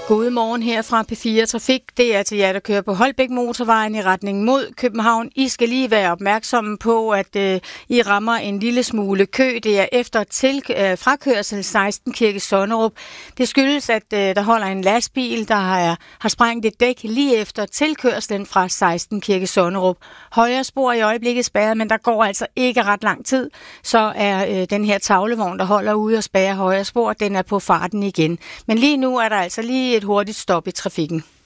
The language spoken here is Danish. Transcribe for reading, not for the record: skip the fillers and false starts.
Godmorgen her fra P4 Trafik. Det er til jer, der kører på Holbæk Motorvejen i retning mod København. I skal lige være opmærksomme på, at I rammer en lille smule kø. Det er efter frakørsel 16 Kirke Sonnerup. Det skyldes, at der holder en lastbil, der har sprængt et dæk lige efter tilkørslen fra 16 Kirke Sonnerup. Højre spor i øjeblikket spærret, men der går altså ikke ret lang tid. Så er den her tavlevogn, der holder ude og spærrer højre spor, den er på farten igen. Men lige nu er der altså lige et hurtigt stop i trafikken.